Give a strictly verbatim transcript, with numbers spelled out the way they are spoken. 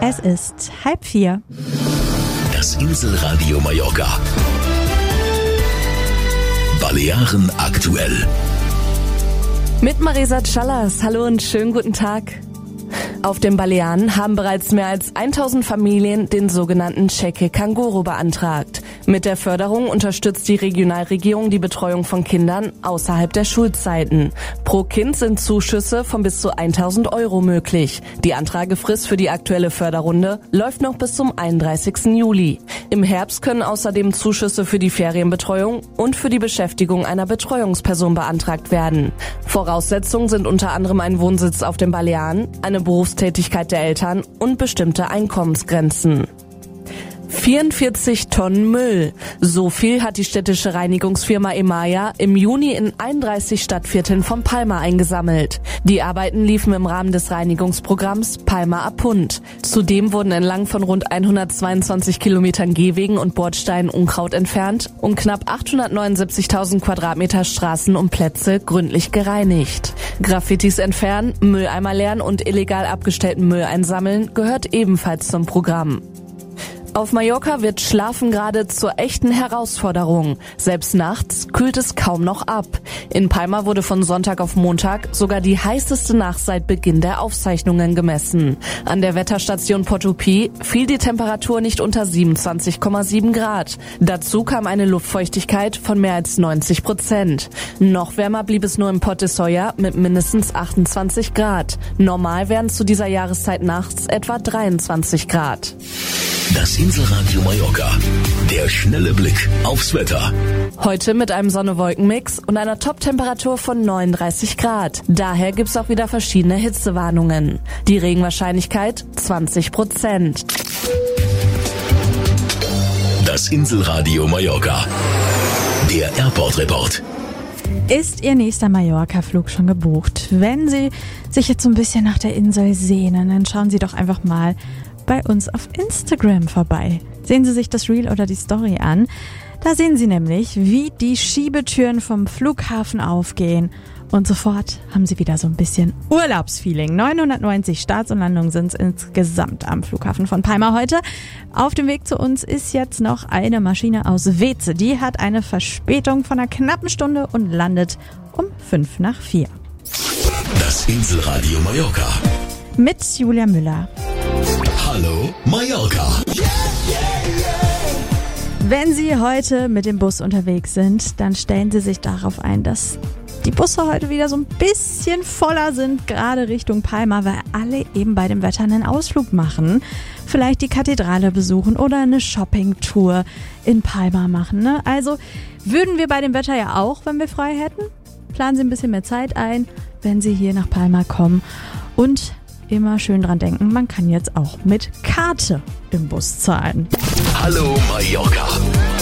Es ist halb vier. Das Inselradio Mallorca. Balearen aktuell. Mit Marisa Callas. Hallo und schönen guten Tag. Auf den Balearen haben bereits mehr als tausend Familien den sogenannten Cheque Canguro beantragt. Mit der Förderung unterstützt die Regionalregierung die Betreuung von Kindern außerhalb der Schulzeiten. Pro Kind sind Zuschüsse von bis zu tausend Euro möglich. Die Antragefrist für die aktuelle Förderrunde läuft noch bis zum einunddreißigsten Juli. Im Herbst können außerdem Zuschüsse für die Ferienbetreuung und für die Beschäftigung einer Betreuungsperson beantragt werden. Voraussetzungen sind unter anderem ein Wohnsitz auf den Balearen, eine Berufstätigkeit der Eltern und bestimmte Einkommensgrenzen. vierundvierzig Tonnen Müll. So viel hat die städtische Reinigungsfirma Emaya im Juni in einunddreißig Stadtvierteln von Palma eingesammelt. Die Arbeiten liefen im Rahmen des Reinigungsprogramms Palma a Punt. Zudem wurden entlang von rund hundertzweiundzwanzig Kilometern Gehwegen und Bordsteinen Unkraut entfernt und knapp achthundertneunundsiebzigtausend Quadratmeter Straßen und Plätze gründlich gereinigt. Graffitis entfernen, Mülleimer leeren und illegal abgestellten Müll einsammeln gehört ebenfalls zum Programm. Auf Mallorca wird Schlafen gerade zur echten Herausforderung. Selbst nachts kühlt es kaum noch ab. In Palma wurde von Sonntag auf Montag sogar die heißeste Nacht seit Beginn der Aufzeichnungen gemessen. An der Wetterstation Portopi fiel die Temperatur nicht unter siebenundzwanzig Komma sieben Grad. Dazu kam eine Luftfeuchtigkeit von mehr als neunzig Prozent. Noch wärmer blieb es nur in Port de Soya mit mindestens achtundzwanzig Grad. Normal wären zu dieser Jahreszeit nachts etwa dreiundzwanzig Grad. Das Inselradio Mallorca. Der schnelle Blick aufs Wetter. Heute mit einem Sonne-Wolken-Mix und einer Top-Temperatur von neununddreißig Grad. Daher gibt's auch wieder verschiedene Hitzewarnungen. Die Regenwahrscheinlichkeit zwanzig Prozent. Das Inselradio Mallorca. Der Airport-Report. Ist Ihr nächster Mallorca-Flug schon gebucht? Wenn Sie sich jetzt so ein bisschen nach der Insel sehnen, dann schauen Sie doch einfach mal bei uns auf Instagram vorbei. Sehen Sie sich das Reel oder die Story an. Da sehen Sie nämlich, wie die Schiebetüren vom Flughafen aufgehen. Und sofort haben Sie wieder so ein bisschen Urlaubsfeeling. neunhundertneunzig Starts und Landungen sind es insgesamt am Flughafen von Palma heute. Auf dem Weg zu uns ist jetzt noch eine Maschine aus Weze. Die hat eine Verspätung von einer knappen Stunde und landet um fünf nach vier. Das Inselradio Mallorca. Mit Julia Müller. Hallo Mallorca. Wenn Sie heute mit dem Bus unterwegs sind, dann stellen Sie sich darauf ein, dass die Busse heute wieder so ein bisschen voller sind, gerade Richtung Palma, weil alle eben bei dem Wetter einen Ausflug machen. Vielleicht die Kathedrale besuchen oder eine Shoppingtour in Palma machen, ne? Also würden wir bei dem Wetter ja auch, wenn wir frei hätten. Planen Sie ein bisschen mehr Zeit ein, wenn Sie hier nach Palma kommen. Und immer schön dran denken, man kann jetzt auch mit Karte im Bus zahlen. Hallo Mallorca.